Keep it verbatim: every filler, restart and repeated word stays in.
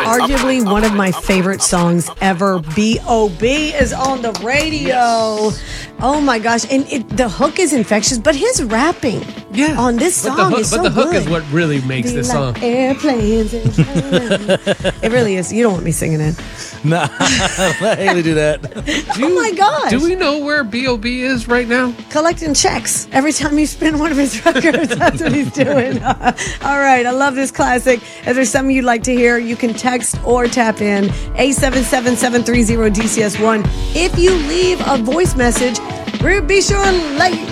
arguably one of my favorite songs ever. B O B is on the radio. Oh my gosh. And it, the hook is infectious, but his rapping yeah. on this song but the hook, is but so the hook good. is what really makes Be this like song. Airplanes. It really is. You don't want me singing it. No, I hate do that. Do, Oh my gosh. Do we know where B O B is right now? Collecting checks every time you spin one of his records. That's what he's doing. All right. I love this classic. If there's something you'd like to hear, you can text or tap in eight seven seven, seven three zero, D C S one. If you leave a voice message, we'll be sure and let you